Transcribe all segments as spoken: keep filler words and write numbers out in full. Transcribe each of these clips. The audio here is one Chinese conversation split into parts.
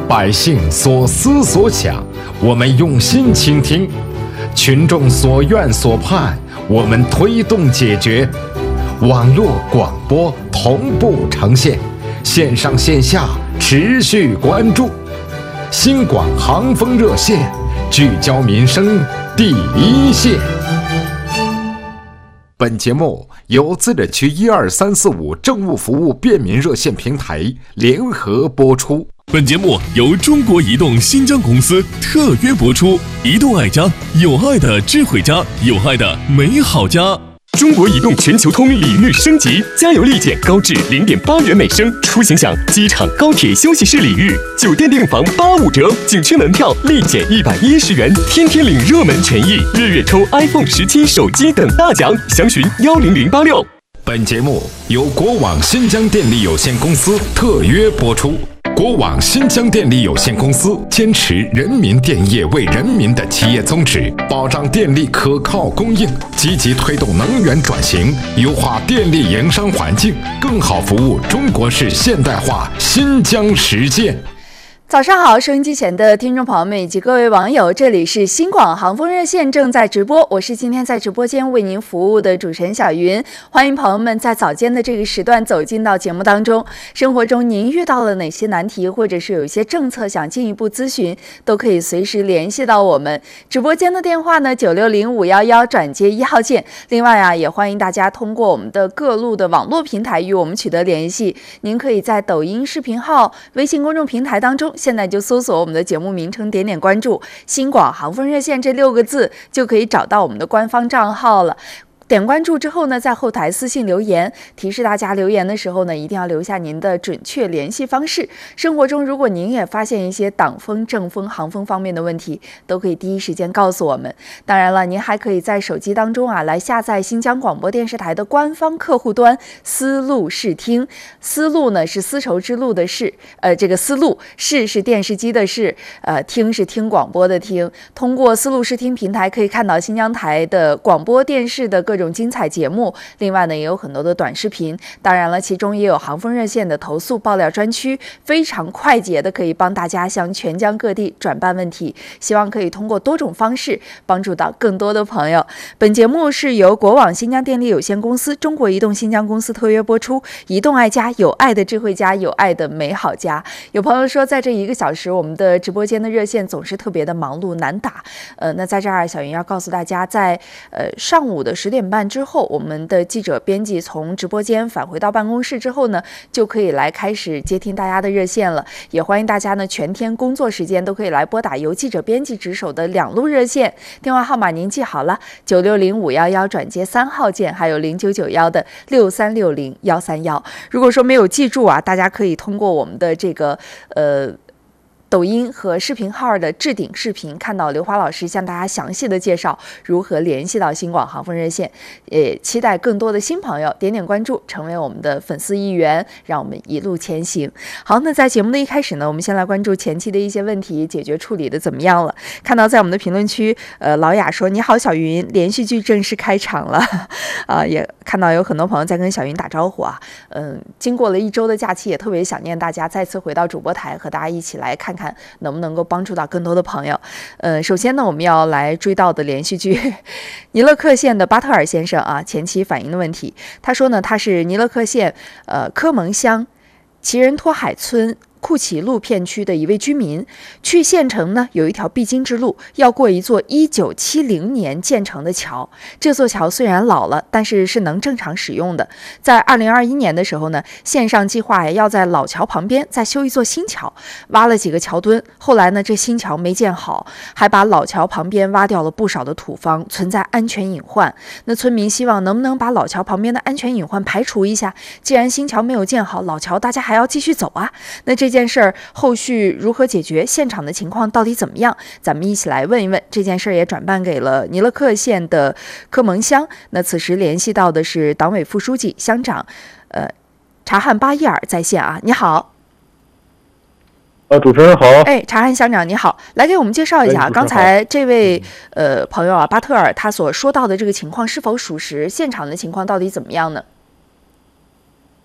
百姓所思所想，我们用心倾听；群众所愿所盼，我们推动解决。网络广播同步呈现，线上线下持续关注。新广航风热线，聚焦民生第一线。本节目由自治区一二三四五政务服务便民热线平台联合播出。 本节目由中国移动新疆公司特约播出。移动爱家，有爱的智慧家，有爱的美好家。 中国移动全球通礼遇升级，加油立减高至零点八元每升，出行享机场、高铁休息室礼遇，酒店订房八五折，景区门票立减一百一十元，天天领热门权益，日月抽 iPhone 十七手机等大奖，详询幺零零八六。 本节目由国网新疆电力有限公司特约播出。国网新疆电力有限公司坚持人民电业为人民的企业宗旨，保障电力可靠供应，积极推动能源转型，优化电力营商环境，更好服务中国式现代化新疆实践。 早上好，收音机前的听众朋友们以及各位网友，这里是新广航风热线正在直播，我是今天在直播间为您服务的主持人小云。欢迎朋友们在早间的这个时段走进到节目当中。生活中您遇到了哪些难题，或者是有一些政策想进一步咨询，都可以随时联系到我们。直播间的电话呢九六零五一一转接一号键。另外啊，也欢迎大家通过我们的各路的网络平台与我们取得联系。您可以在抖音视频号、微信公众平台当中，现在就搜索我们的节目名称，点点关注新广航风热线这六个字，就可以找到我们的官方账号了。点关注之后呢，在后台私信留言，提示大家留言的时候呢，一定要留下您的准确联系方式。生活中如果您也发现一些挡风、正风、航风方面的问题，都可以第一时间告诉我们。当然了，您还可以在手机当中啊来下载新疆广播电视台的官方客户端丝路视听。丝路呢是丝绸之路的视，呃，这个丝路视是电视机的视，呃，听是听广播的听。通过丝路视听平台可以看到新疆台的广播电视的各种这种精彩节目，另外呢也有很多的短视频，当然了其中也有航风热线的投诉爆料专区，非常快捷的可以帮大家向全疆各地转办问题，希望可以通过多种方式帮助到更多的朋友。本节目是由国网新疆电力有限公司、中国移动新疆公司特约播出。移动爱家，有爱的智慧家，有爱的美好家。有朋友说在这一个小时我们的直播间的热线总是特别的忙碌难打，呃，那在这儿小云要告诉大家，在呃上午的十点半之后，我们的记者编辑从直播间返回到办公室之后呢，就可以来开始接听大家的热线了。也欢迎大家呢全天工作时间都可以来拨打由记者编辑值守的两路热线，电话号码您记好了，九六零五一一转接三号键，还有零九九一的六三六零一三一。如果说没有记住啊，大家可以通过我们的这个呃抖音和视频号的置顶视频，看到刘华老师向大家详细的介绍如何联系到新广航风热线。也期待更多的新朋友点点关注，成为我们的粉丝一员，让我们一路前行。好，那在节目的一开始呢，我们先来关注前期的一些问题解决处理的怎么样了。看到在我们的评论区，呃，老雅说你好小云，连续剧正式开场了啊，也看到有很多朋友在跟小云打招呼啊。嗯，经过了一周的假期，也特别想念大家再次回到主播台，和大家一起来看看能不能够帮助到更多的朋友。呃，首先呢，我们要来追到的连续剧尼勒克县的巴特尔先生啊，前期反映的问题。他说呢，他是尼勒克县呃科蒙乡齐仁托海村库奇路片区的一位居民，去县城呢有一条必经之路，要过一座一九七零年建成的桥。这座桥虽然老了，但是是能正常使用的。在二零二一年的时候呢，县上计划要在老桥旁边再修一座新桥，挖了几个桥墩。后来呢，这新桥没建好，还把老桥旁边挖掉了不少的土方，存在安全隐患。那村民希望能不能把老桥旁边的安全隐患排除一下？既然新桥没有建好，老桥大家还要继续走啊。那这这件事儿后续如何解决？现场的情况到底怎么样？咱们一起来问一问。这件事儿也转办给了尼勒克县的科蒙乡。那此时联系到的是党委副书记、乡长，呃，察罕巴伊尔在线啊。你好。 呃，主持人好。 哎，察罕乡长你好，来给我们介绍一下刚才这位呃朋友啊，巴特尔他所说到的这个情况是否属实？现场的情况到底怎么样呢？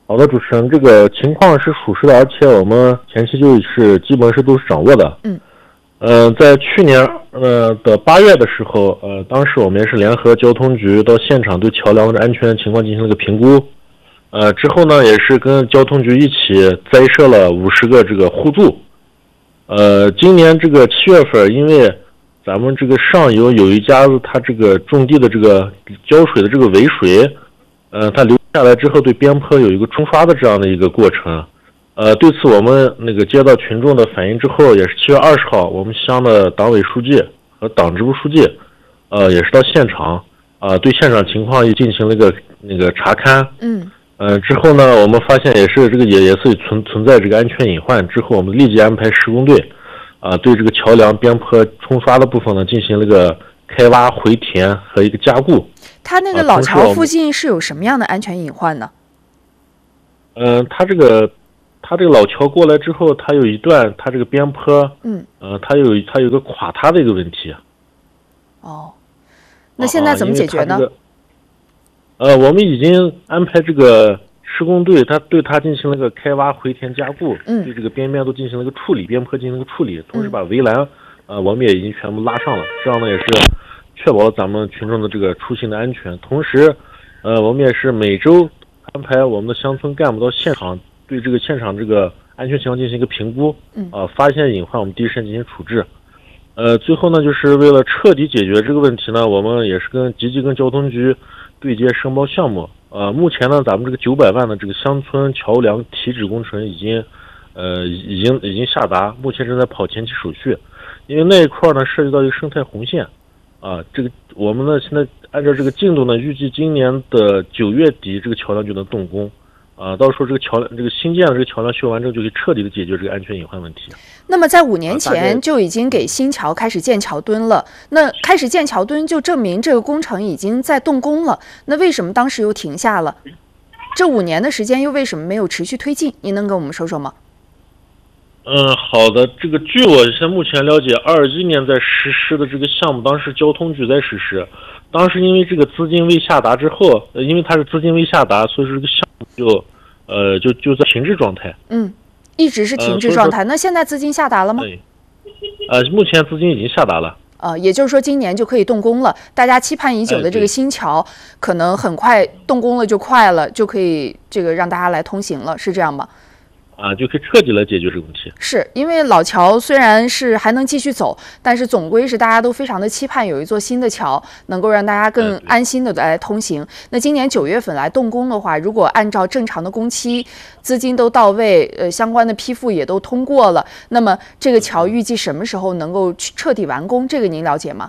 好的，主持人，这个情况是属实的，而且我们前期就是基本是都是掌握的。 嗯， 呃，在去年呃的八月的时候，呃，当时我们也是联合交通局到现场对桥梁的安全情况进行了个评估。呃，之后呢，也是跟交通局一起栽设了五十个这个护柱。呃，今年这个七月份，因为咱们这个上游有一家子，它这个种地的这个浇水的这个尾水，呃，它流下来之后对边坡有一个冲刷的这样的一个过程。呃，对此我们那个接到群众的反映之后，也是七月二十号，我们乡的党委书记和党支部书记，呃，也是到现场，啊、呃，对现场情况也进行了一个那个查勘。 嗯。 呃，之后呢，我们发现也是这个也也是存存在这个安全隐患。之后我们立即安排施工队，啊、呃，对这个桥梁边坡冲刷的部分呢进行了一个开挖回填和一个加固。 它那个老桥附近是有什么样的安全隐患呢？ 嗯、呃，它这个它这个老桥过来之后，它有一段它这个边坡， 嗯， 呃，它有它有一个垮塌的一个问题。 哦，那现在怎么解决呢？ 啊这个、呃，我们已经安排这个施工队，他对它进行了个开挖、回填、加固， 嗯， 对这个边边都进行了一个处理，边坡进行了个处理，同时把围栏，呃，我们也已经全部拉上了，这样呢也是确保了咱们群众的这个出行的安全。同时，呃，我们也是每周安排我们的乡村干部到现场，对这个现场这个安全情况进行一个评估， 嗯， 啊、呃，发现隐患我们第一时间进行处置。呃，最后呢，就是为了彻底解决这个问题呢，我们也是跟积极跟交通局对接申报项目。呃，目前呢，咱们这个九百万的这个乡村桥梁体脂工程已经，呃，已经已经下达，目前正在跑前期手续。因为那一块呢涉及到一个生态红线，啊，这个我们呢现在按照这个进度呢，预计今年的九月底这个桥梁就能动工。啊，到时候这个桥梁，这个新建的这个桥梁修完之后，就可以彻底的解决这个安全隐患问题。 那么在五年前就已经给新桥开始建桥墩了，那开始建桥墩就证明这个工程已经在动工了。那为什么当时又停下了？这五年的时间又为什么没有持续推进？您能跟我们说说吗？ 嗯，好的。这个据我现在目前了解，二一年在实施的这个项目，当时交通局在实施。当时因为这个资金未下达之后，呃，因为它是资金未下达，所以说这个项目就，呃，就就在停滞状态。 嗯，一直是停滞状态。呃、那现在资金下达了吗？ 对，呃，目前资金已经下达了。 呃，也就是说今年就可以动工了。大家期盼已久的这个新桥，哎、可能很快动工了就快了，就可以这个让大家来通行了，是这样吗？ 啊，就可以彻底来解决这个问题。 是因为老桥虽然是还能继续走，但是总归是大家都非常的期盼有一座新的桥能够让大家更安心的来通行。那今年九月份来动工的话，如果按照正常的工期，资金都到位，呃，相关的批复也都通过了，那么这个桥预计什么时候能够彻底完工？这个您了解吗？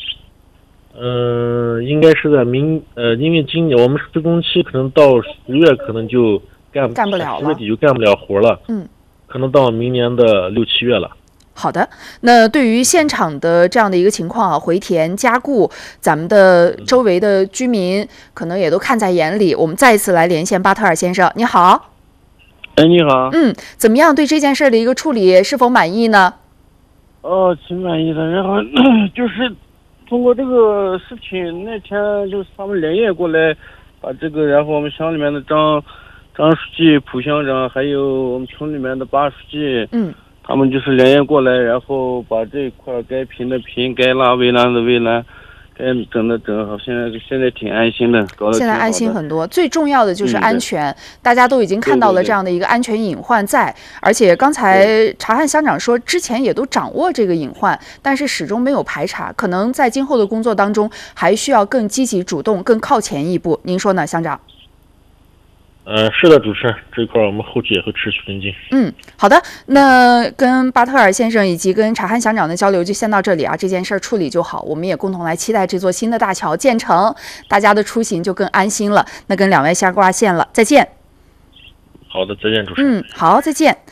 嗯、呃，应该是在明呃，因为今年我们施工期可能到十月可能就。干干不了了， 十月底就干不了活了。 嗯， 可能到明年的六七月了。 好的，那对于现场的这样的一个情况啊，回填加固，咱们的周围的居民可能也都看在眼里。我们再一次来连线巴特尔先生，你好。 哎，你好。 嗯，怎么样？对这件事的一个处理是否满意呢？ 哦，挺满意的。然后就是通过这个事情，那天就是他们连夜过来把这个，然后我们乡里面的张。张书记、蒲乡长，还有我们村里面的巴书记， 嗯， 他们就是连夜过来，然后把这一块该平的平，该拉围栏的围栏，该整的整好。现在现在挺安心的，搞得现在安心很多。最重要的就是安全，嗯、大家都已经看到了这样的一个安全隐患在，对对对，而且刚才查汉乡长说，之前也都掌握这个隐患，但是始终没有排查，可能在今后的工作当中还需要更积极主动、更靠前一步。您说呢，乡长？ 呃，是的，主持人，这一块我们后期也会持续跟进。 嗯，好的，那跟巴特尔先生以及跟查汉乡长的交流就先到这里啊，这件事儿处理就好，我们也共同来期待这座新的大桥建成，大家的出行就更安心了。那跟两位先挂线了，再见。 好的，再见，主持人。 嗯，好，再见。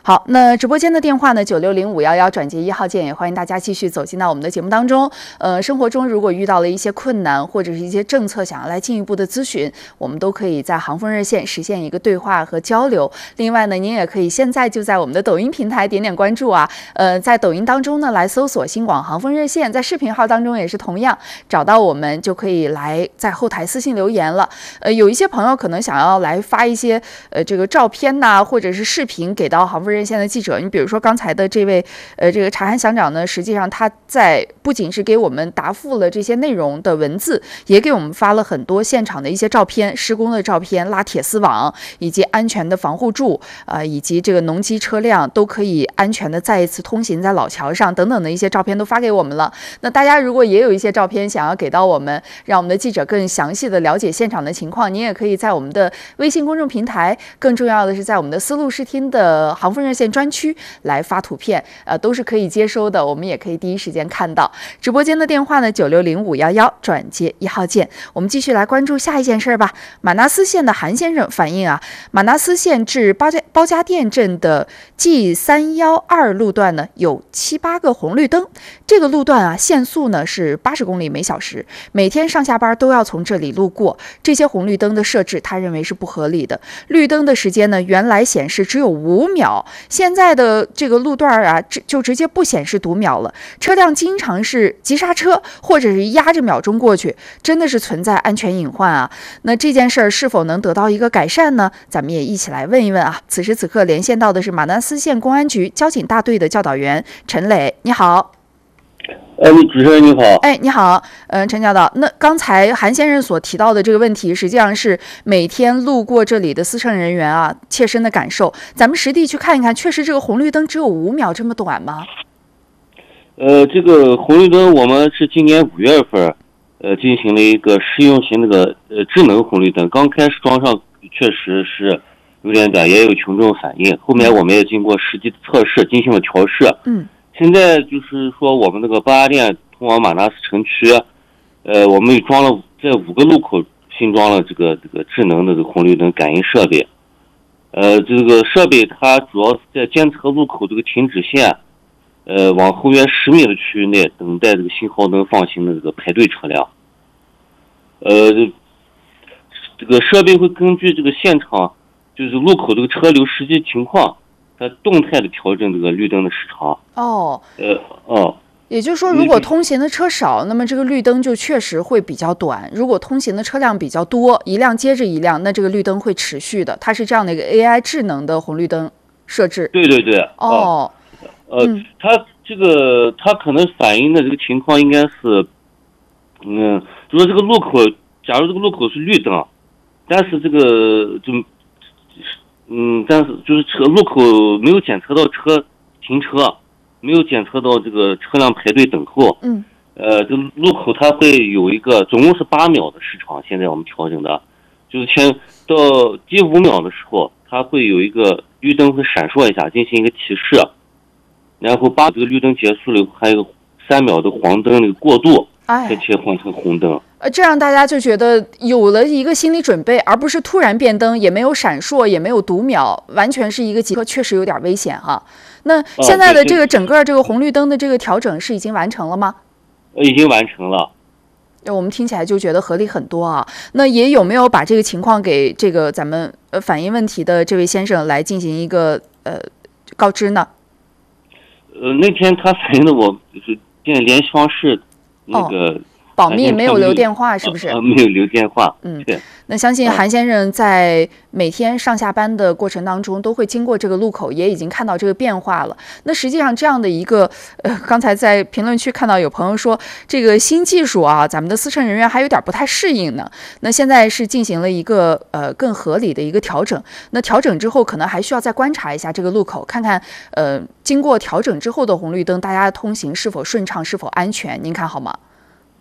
好，那直播间的电话呢，九六零五幺幺转接一号键，也欢迎大家继续走进到我们的节目当中。呃，生活中如果遇到了一些困难，或者是一些政策想要来进一步的咨询，我们都可以在航风热线实现一个对话和交流。另外呢，您也可以现在就在我们的抖音平台点点关注啊，呃，在抖音当中呢来搜索新广航风热线，在视频号当中也是同样找到我们，就可以来在后台私信留言了。呃，有一些朋友可能想要来发一些呃这个照片呐、啊，或者是视频给到航风热线的记者，你比如说刚才的这位呃这个察罕乡长呢，实际上他在不仅是给我们答复了这些内容的文字，也给我们发了很多现场的一些照片，施工的照片，拉铁丝网以及安全的防护柱，呃以及这个农机车辆都可以安全的再一次通行在老桥上等等的一些照片都发给我们了。那大家如果也有一些照片想要给到我们，让我们的记者更详细的了解现场的情况，您也可以在我们的微信公众平台，更重要的是在我们的丝路视听的航风热线专区来发图片，呃，都是可以接收的，我们也可以第一时间看到。直播间的电话呢，九六零五幺幺转接一号键。我们继续来关注下一件事吧。马纳斯县的韩先生反映啊，马纳斯县至包家包家店镇的 G 三一二路段呢有七八个红绿灯，这个路段啊限速呢是八十公里每小时，每天上下班都要从这里路过。这些红绿灯的设置，他认为是不合理的。绿灯的时间呢，原来显示只有五秒，现在的这个路段啊，就直接不显示读秒了。车辆经常是急刹车，或者是压着秒钟过去，真的是存在安全隐患啊。那这件事儿是否能得到一个改善呢？咱们也一起来问一问啊。此时此刻连线到的是马纳斯县公安局交警大队的教导员陈磊，你好。 哎，主持人你好。 哎，你好，嗯、呃，陈教导，那刚才韩先生所提到的这个问题，实际上是每天路过这里的司乘人员啊切身的感受。咱们实地去看一看，确实这个红绿灯只有五秒这么短吗？ 呃，这个红绿灯我们是今年五月份，呃，进行了一个试用型那个呃智能红绿灯，刚开始装上确实是有点短，也有群众反映。后面我们也经过实际测试，进行了调试。嗯。现在就是说，我们那个包家店通往马纳斯城区，呃，我们装了在五个路口新装了这个这个智能的这个红绿灯感应设备。呃，这个设备它主要是在监测路口这个停止线，呃，往后约十米的区域内等待这个信号灯放行的这个排队车辆。呃，这个设备会根据这个现场就是路口这个车流实际情况，它动态的调整这个绿灯的时长。哦，呃，哦， 也就是说，如果通行的车少，那么这个绿灯就确实会比较短；如果通行的车辆比较多，一辆接着一辆，那这个绿灯会持续的。它是这样的一个 A I 智能的红绿灯设置。 对对对。 哦， 呃，嗯、它这个它可能反映的这个情况应该是，嗯，就是这个路口，假如这个路口是绿灯，但是这个就。嗯，但是就是车路口没有检测到车停车，没有检测到这个车辆排队等候。嗯，呃，这路口它会有一个总共是八秒的时长，现在我们调整的，就是前到第五秒的时候，它会有一个绿灯会闪烁一下，进行一个提示，然后把这个绿灯结束了，还有三秒的黄灯那个过渡，再切换成红灯。 呃，这样大家就觉得有了一个心理准备，而不是突然变灯，也没有闪烁，也没有读秒，完全是一个即刻，确实有点危险哈。那现在的这个整个这个红绿灯的这个调整是已经完成了吗？ 呃，已经完成了。 我们听起来就觉得合理很多啊。那也有没有把这个情况给这个咱们呃反映问题的这位先生来进行一个呃告知呢？ 呃，那天他反映的我就是电联系方式那个。哦， 保密，没有留电话，是不是？ 呃，没有留电话。 嗯，对。那相信韩先生在每天上下班的过程当中，都会经过这个路口，也已经看到这个变化了。那实际上这样的一个，呃，刚才在评论区看到有朋友说，这个新技术啊，咱们的司乘人员还有点不太适应呢。那现在是进行了一个呃更合理的一个调整。那调整之后，可能还需要再观察一下这个路口，看看呃经过调整之后的红绿灯，大家通行是否顺畅，是否安全？您看好吗？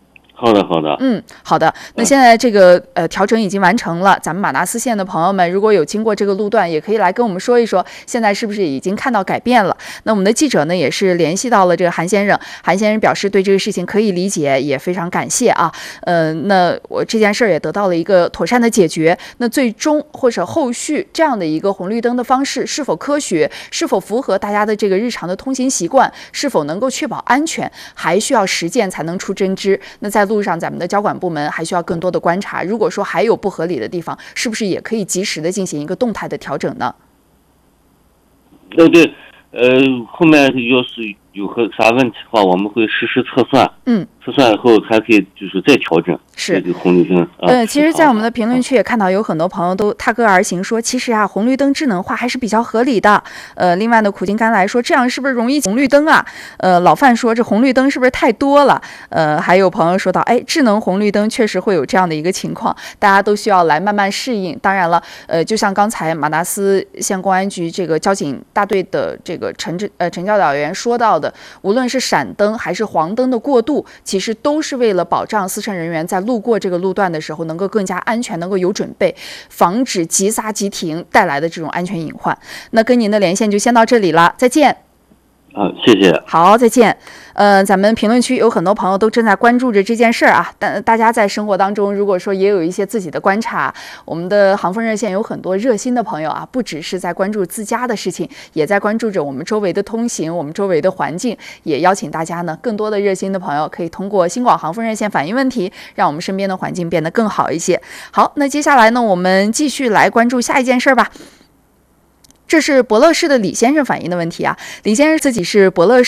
好的，好的。 嗯，好的。那现在这个呃调整已经完成了，咱们马纳斯县的朋友们，如果有经过这个路段，也可以来跟我们说一说，现在是不是已经看到改变了？那我们的记者呢，也是联系到了这个韩先生，韩先生表示对这个事情可以理解，也非常感谢啊。呃，那我这件事儿也得到了一个妥善的解决。那最终或者后续这样的一个红绿灯的方式是否科学，是否符合大家的这个日常的通行习惯，是否能够确保安全，还需要实践才能出真知。那在路上，咱们的交管部门还需要更多的观察。如果说还有不合理的地方，是不是也可以及时的进行一个动态的调整呢？ 对对，呃，后面要是有个啥问题的话，我们会实时测算。嗯，测算以后才可以就是再调整。 是这个红绿灯。啊、 呃，其实，在我们的评论区也看到有很多朋友都踏歌而行，说其实啊，红绿灯智能化还是比较合理的。呃，另外呢，苦尽甘来说，这样是不是容易红绿灯啊？呃，老范说这红绿灯是不是太多了？呃，还有朋友说到，哎，智能红绿灯确实会有这样的一个情况，大家都需要来慢慢适应。当然了，呃，就像刚才马纳斯县公安局这个交警大队的这个陈志呃陈教导员说到的，无论是闪灯还是黄灯的过渡，其实都是为了保障司乘人员在路过这个路段的时候能够更加安全，能够有准备，防止急刹急停带来的这种安全隐患。那跟您的连线就先到这里了，再见。 啊，谢谢。 好，再见。呃，咱们评论区有很多朋友都正在关注着这件事儿啊，但大家在生活当中，如果说也有一些自己的观察，我们的航风热线有很多热心的朋友啊，不只是在关注自家的事情，也在关注着我们周围的通行，我们周围的环境。也邀请大家呢，更多的热心的朋友可以通过新广航风热线反映问题，让我们身边的环境变得更好一些。好，那接下来呢，我们继续来关注下一件事吧。这是伯乐市的李先生反映的问题啊，李先生自己是伯乐市